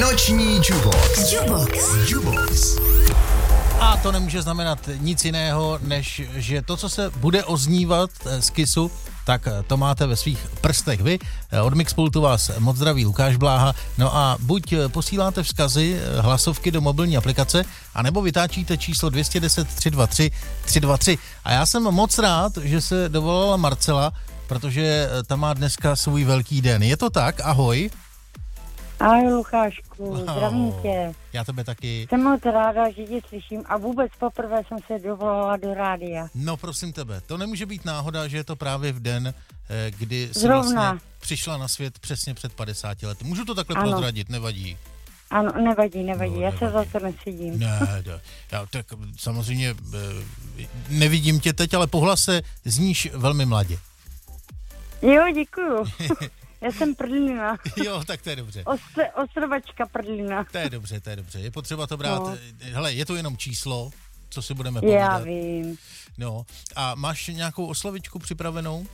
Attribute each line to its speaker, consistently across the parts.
Speaker 1: Noční Jubox.
Speaker 2: A to nemůže znamenat nic jiného, než že to, co se bude oznívat z Kissu, tak to máte ve svých prstech vy. Od Mixpultu vás moc zdraví Lukáš Bláha. No a buď posíláte vzkazy, hlasovky do mobilní aplikace, anebo vytáčíte číslo 210 323 323. A já jsem moc rád, že se dovolala Marcela, protože ta má dneska svůj velký den. Je to tak? Ahoj.
Speaker 3: Ahoj Lukášku, zdravím tě.
Speaker 2: Já tebe taky.
Speaker 3: Jsem moc ráda, že tě slyším a vůbec poprvé jsem se dovolala do rádia.
Speaker 2: No prosím tebe, to nemůže být náhoda, že je to právě v den, kdy jsi vlastně přišla na svět přesně před 50 lety. Můžu to takhle prozradit, nevadí?
Speaker 3: Ano, nevadí, já se za to nesedím.
Speaker 2: Ne, já tak samozřejmě nevidím tě teď, ale po hlase zníš velmi mladě.
Speaker 3: Jo, děkuju. Já jsem prdlina.
Speaker 2: Jo, tak to je dobře.
Speaker 3: Ostrovačka prdlina.
Speaker 2: To je dobře. Je potřeba to brát. No. Hele, je to jenom číslo, co si budeme povídat.
Speaker 3: Já vím.
Speaker 2: No, a máš nějakou oslovičku připravenou?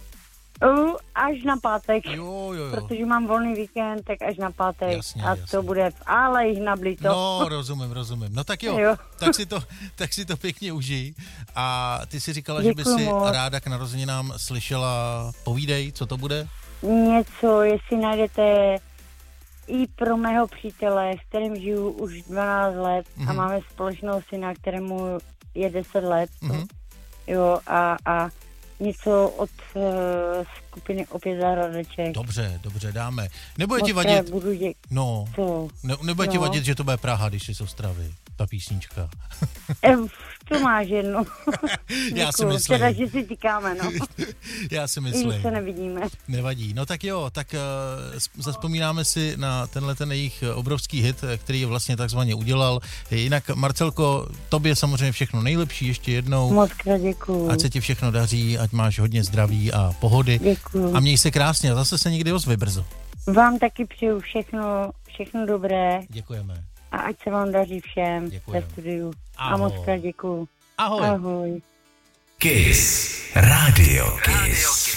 Speaker 3: Až na pátek.
Speaker 2: Jo.
Speaker 3: Protože mám volný víkend, tak až na pátek.
Speaker 2: Jasně.
Speaker 3: To bude v Alejch na Blito.
Speaker 2: No, rozumím. No tak jo. Tak si to pěkně užij. A ty si říkala, že by si ráda k narozeninám slyšela povídej, co to bude?
Speaker 3: Něco, jestli najdete i pro mého přítele, s kterým žiju už 12 let a máme společného syna, kterému je 10 let. Jo, a něco od skupiny Opět zahradeček.
Speaker 2: Dobře, dáme. Nebude ti vadit... Nebude ti vadit, že to bude Praha, když jsi z Ostravy, ta písnička.
Speaker 3: To máš jedno.
Speaker 2: Já si myslím.
Speaker 3: Teda, že si týkáme, no.
Speaker 2: Já si myslím.
Speaker 3: I se nevidíme.
Speaker 2: Nevadí. No tak jo, tak zazpomínáme si na ten jejich obrovský hit, který je vlastně takzvaně udělal. Jinak, Marcelko, tobě samozřejmě všechno nejlepší ještě jednou.
Speaker 3: Moc krát děkuju.
Speaker 2: Ať se ti všechno daří, ať máš hodně zdraví a pohody.
Speaker 3: Děkuju.
Speaker 2: A měj se krásně a zase se někdy ozvi brzo.
Speaker 3: Vám taky přeju všechno dobré.
Speaker 2: Děkujeme.
Speaker 3: A ať se vám daří všem ve studiu.
Speaker 2: Ahoj.
Speaker 3: A moc krát děkuju.
Speaker 2: Ahoj.
Speaker 3: Ahoj.
Speaker 1: Kiss. Radio Kiss.